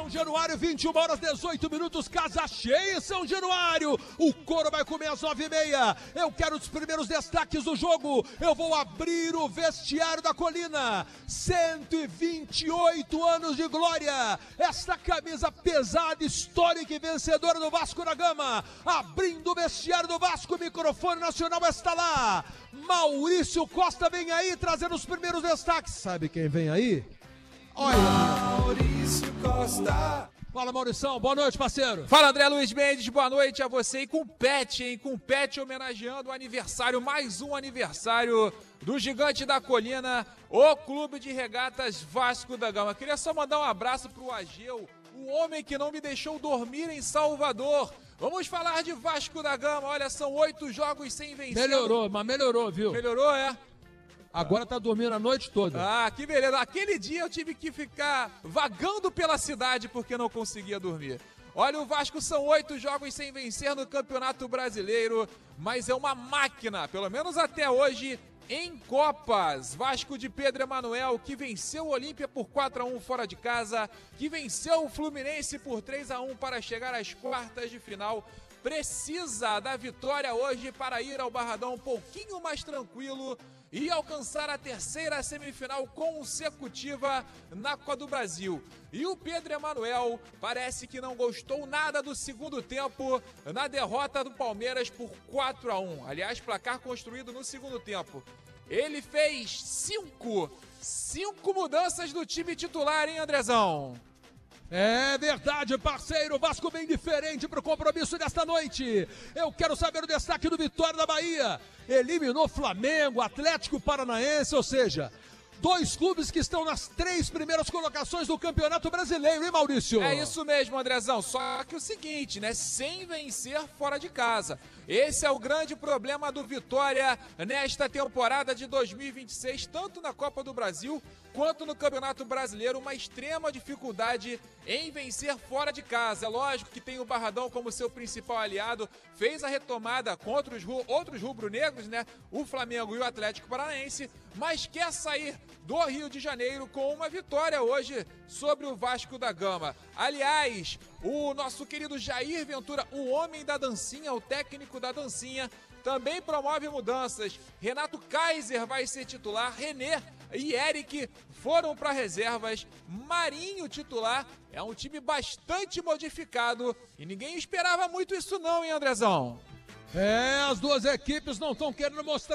São Januário, 21 horas 18 minutos, casa cheia em São Januário. O Coro vai comer às 9h30. Eu quero os primeiros destaques do jogo. Eu vou abrir o vestiário da Colina. 128 anos de glória. Esta camisa pesada, histórica e vencedora do Vasco da Gama. Abrindo o vestiário do Vasco, o microfone nacional está lá. Maurício Costa vem aí trazendo os primeiros destaques. Sabe quem vem aí? Olha, Maurício Costa. Fala, Maurição, boa noite, parceiro. Fala, André Luiz Mendes, boa noite a você. E com o Pet, hein? Com o Pet homenageando o aniversário, mais um aniversário do Gigante da Colina, o Clube de Regatas Vasco da Gama. Queria só mandar um abraço pro Ageu, o homem que não me deixou dormir em Salvador. Vamos falar de Vasco da Gama. Olha, são 8 jogos sem vencer. Melhorou, mas melhorou, viu? Melhorou, é? Agora tá dormindo a noite toda. Ah, que beleza. Aquele dia eu tive que ficar vagando pela cidade porque não conseguia dormir. Olha, o Vasco são 8 jogos sem vencer no Campeonato Brasileiro, mas é uma máquina, pelo menos até hoje, em Copas. Vasco de Pedro Emanuel, que venceu o Olímpia por 4-1 fora de casa, que venceu o Fluminense por 3-1 para chegar às quartas de final. Precisa da vitória hoje para ir ao Barradão um pouquinho mais tranquilo e alcançar a terceira semifinal consecutiva na Copa do Brasil. E o Pedro Emanuel parece que não gostou nada do segundo tempo na derrota do Palmeiras por 4-1. Aliás, placar construído no segundo tempo. Ele fez 5 mudanças no time titular, hein, Andrezão? É verdade, parceiro, o Vasco bem diferente para o compromisso desta noite. Eu quero saber o destaque do Vitória da Bahia. Eliminou Flamengo, Atlético Paranaense, ou seja, 2 clubes que estão nas 3 primeiras colocações do Campeonato Brasileiro, hein, Maurício? É isso mesmo, Andrezão, só que o seguinte, né, sem vencer fora de casa. Esse é o grande problema do Vitória nesta temporada de 2026, tanto na Copa do Brasil quanto no Campeonato Brasileiro, uma extrema dificuldade em vencer fora de casa. É lógico que tem o Barradão como seu principal aliado, fez a retomada contra os outros rubro-negros, né, o Flamengo e o Atlético Paranaense, mas quer sair do Rio de Janeiro com uma vitória hoje sobre o Vasco da Gama. Aliás, o nosso querido Jair Ventura, o homem da dancinha, o técnico da dancinha, também promove mudanças. Renato Kaiser vai ser titular, René e Eric foram para reservas, Marinho titular. É um time bastante modificado e ninguém esperava muito isso não, hein, Andrezão? É, as duas equipes não estão querendo mostrar